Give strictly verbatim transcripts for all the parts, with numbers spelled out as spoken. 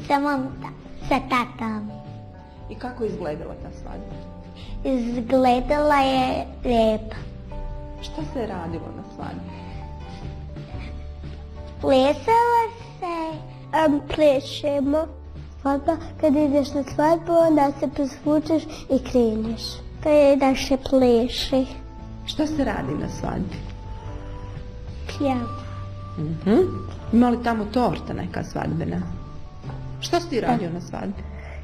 sa mom, sa tatom. I kako je izgledala ta svadba? Izgledala je lijepo. Šta se je radilo na svadbi? Plesala se. Um, plešemo. Svadba, kad ideš na svadbu, onda se presvučeš i kreneš. Kad ideš se pleši. Šta se radi na svadbi? Pjeva. Mhm. Ima li tamo torta neka svadbena? Šta si ti radio na svadbi?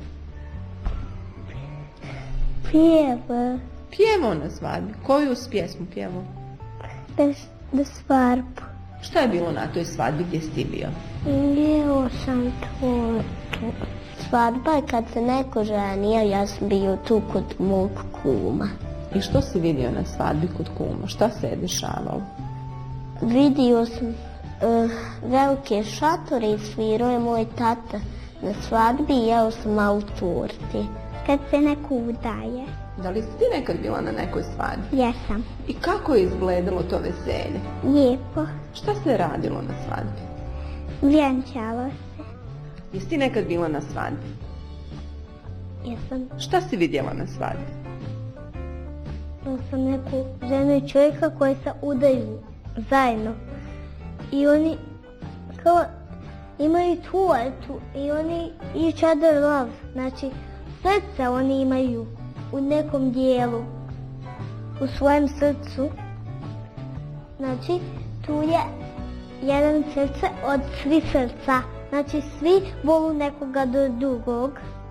Pjeva. Pjevao na svadbi. Koju si pjesmu pjevao? Da, da svadbu. Šta je bilo na toj svadbi gdje si ti bio? Jeo sam tortu. Svadba je kad se neko ženio, ja sam bio tu kod mog kuma. I što si vidio na svadbi kod kuma? Šta se je dešavalo? Vidio sam uh, velike šatore i svirao je moj tata na svadbi i jeo sam malo torti. Kad se neko udaje. Da li si ti nekad bila na nekoj svadbi? Jesam. I kako je izgledalo to veselje? Lijepo. Šta se je radilo na svadbi? Vjenčalo se. Jesi ti nekad bila na svadbi? Jesam. Šta si vidjela na svadbi? Bila sam neku ženu i čovjeka koji se udaju zajedno. I oni kao imaju tortu i oni each other love. Znači srce oni imaju u nekom dijelu, u svojem srcu. Znači, tu je jedan srce od svi srca. Znači, svi volu nekoga do drugog.